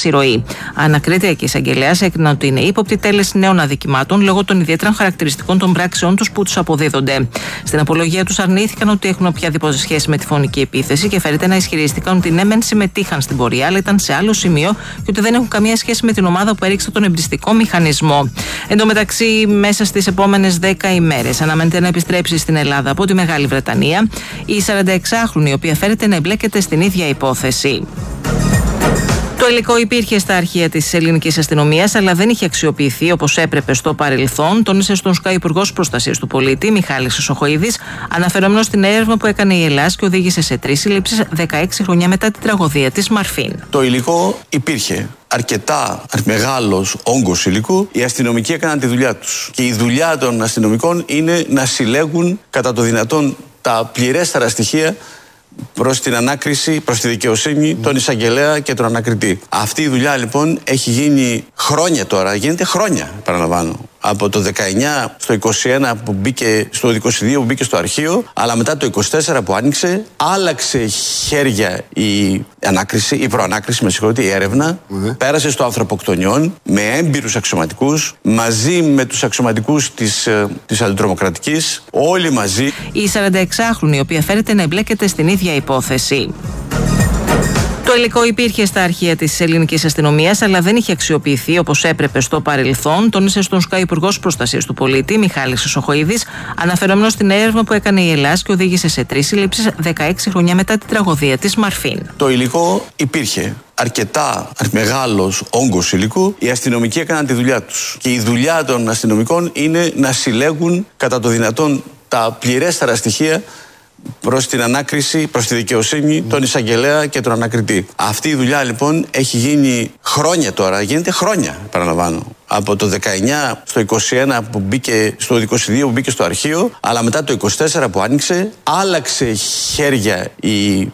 ροή. Ανακρίτρια και εισαγγελέας έκριναν ότι είναι ύποπτη τέλεση νέων αδικημάτων λόγω των ιδιαίτερων χαρακτηριστικών των πράξεών τους που τους αποδίδονται. Στην απολογία τους αρνήθηκαν ότι έχουν οποιαδήποτε σχέση με τη φωνική επίθεση και φέρεται να ισχυριστήκαν ότι ναι, μεν συμμετείχαν στην πορεία, αλλά ήταν σε άλλο σημείο και ότι δεν έχουν καμία σχέση με την ομάδα που έριξε τον εμπριστικό μηχανισμό. Εν τω μεταξύ, μέσα στις επόμενες 10 ημέρες αναμένεται να επιστρέψει στην Ελλάδα από τη Μεγάλη Βρετανία η 46χρονη, η οποία φέρεται να εμπλέκεται στην ίδια υπόθεση. Το υλικό υπήρχε στα αρχεία της ελληνικής αστυνομίας, αλλά δεν είχε αξιοποιηθεί όπως έπρεπε στο παρελθόν, τόνισε στον ΣΚΑ Υπουργός Προστασίας του Πολίτη, Μιχάλης Χρυσοχοΐδης, αναφερόμενος στην έρευνα που έκανε η ΕΛΑΣ και οδήγησε σε 3 συλλήψεις 16 χρόνια μετά την τραγωδία της Μαρφίν. Το υλικό υπήρχε. Αρκετά μεγάλος όγκος υλικού, οι αστυνομικοί έκαναν τη δουλειά τους. Και η δουλειά των αστυνομικών είναι να συλλέγουν κατά το δυνατόν τα πληρέστερα στοιχεία προς την ανάκριση, προς τη δικαιοσύνη, τον εισαγγελέα και τον ανακριτή. Αυτή η δουλειά λοιπόν έχει γίνει χρόνια τώρα, γίνεται χρόνια, παραλαμβάνω. Από το 19 στο 21 που μπήκε, στο 22 που μπήκε στο αρχείο, αλλά μετά το 24 που άνοιξε, άλλαξε χέρια η ανάκριση, η προανάκριση, με συγχωρείτε, η έρευνα. Πέρασε στο ανθρωποκτονιών με έμπειρους αξιωματικούς, μαζί με τους αξιωματικούς της αντιτρομοκρατικής, όλοι μαζί. Η 46χρονη, η οποία φέρεται να εμπλέκεται στην ίδια υπόθεση. Το υλικό υπήρχε στα αρχεία της ελληνικής αστυνομίας, αλλά δεν είχε αξιοποιηθεί όπως έπρεπε στο παρελθόν, τόνισε στον ΣΚΑ Υπουργός Προστασίας του Πολίτη, Μιχάλης Χρυσοχοΐδης, αναφερόμενος στην έρευνα που έκανε η ΕΛΑΣ και οδήγησε σε 3 συλλήψεις 16 χρόνια μετά την τραγωδία της Μαρφίν. Το υλικό υπήρχε. Αρκετά μεγάλος όγκος υλικού, οι αστυνομικοί έκαναν τη δουλειά τους. Και η δουλειά των αστυνομικών είναι να συλλέγουν κατά το δυνατόν τα πληρέστερα στοιχεία προς την ανάκριση, προς τη δικαιοσύνη, τον εισαγγελέα και τον ανακριτή. Αυτή η δουλειά λοιπόν έχει γίνει χρόνια τώρα, γίνεται χρόνια, παραλαμβάνω. Από το 19 στο 21 που μπήκε, στο 22 που μπήκε στο αρχείο, αλλά μετά το 24 που άνοιξε, άλλαξε χέρια η